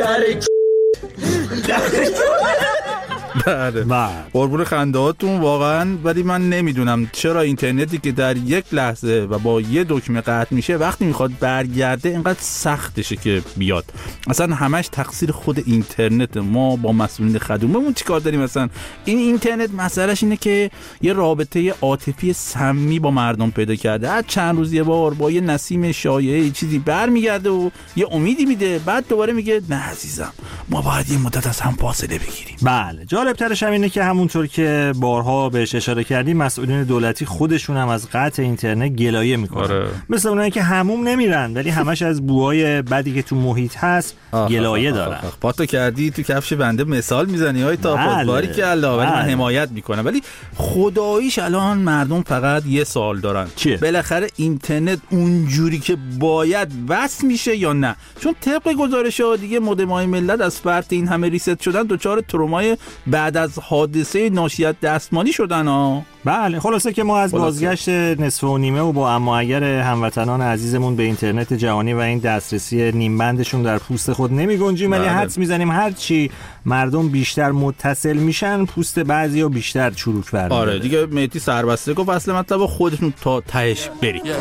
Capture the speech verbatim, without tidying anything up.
بله قربون خندهاتون واقعا. ولی من نمیدونم چرا اینترنتی که در یک لحظه و با یه دکمه قطع میشه وقتی میخواد برگرده اینقدر سختشه که بیاد. اصلا همش تقصیر خود اینترنت. ما با مسئولین خدمتمون چیکار داریم؟ مثلا این اینترنت مسئلهش اینه که یه رابطه عاطفی سمی با مردم پیدا کرده. هر چند روز یه بار با یه نسیم شایعه چیزی برمیگرده و یه امیدی میده، بعد دوباره میگه نه عزیزم ما باید یه مدت از هم فاصله بگیریم. بله جالب ترش هم اینه که همونطور که بارها بهش اشاره کردیم مسئولین دولتی خودشون هم از قطع اینترنت گلایه میکنن. آره. مثل اونایی که حموم نمیرن ولی همش از بوهای بدی که تو محیط هست آخ گلایه آخ دارن. پاتو کردی تو کفش بنده مثال میزنی های تا بله. باری که الله ولی بله. من حمایت میکنم. ولی خداییش الان مردم فقط یه سوال دارن چیه؟ بالاخره اینترنت اونجوری که باید وصل میشه یا نه؟ چون طبق گزارش‌ها دیگه مودم‌های ملت از فرط این همه ریست شدن دچار ترومای بعد از حادثه ناشی از دستمالی شدن ها. بله خلاصه که ما از خلاصه. بازگشت نصف و نیمه و با اما اگر هموطنان عزیزمون به اینترنت جهانی و این دسترسی نیم بندشون در پوست خود نمی گنجیم ولی حدس میزنیم هر چی مردم بیشتر متصل میشن پوست بعضیا بیشتر چروک برمی‌داره. آره دیگه مهدی سربسته گفت اصل مطلب خودتون تا تهش برید.